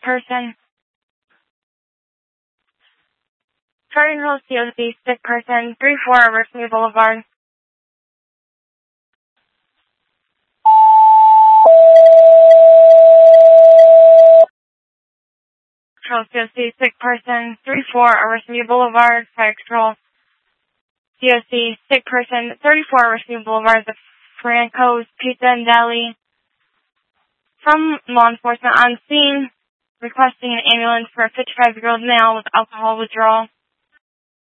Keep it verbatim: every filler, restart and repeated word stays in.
person. Cardinal C O C, sick person, three four Richmond Boulevard. Control C O C, sick person, three four Richmond Boulevard, fire control. C O C, sick person, thirty-four Richmond Boulevard, the Franco's Pizza and Deli. From law enforcement on scene, requesting an ambulance for a fifty-five-year-old male with alcohol withdrawal.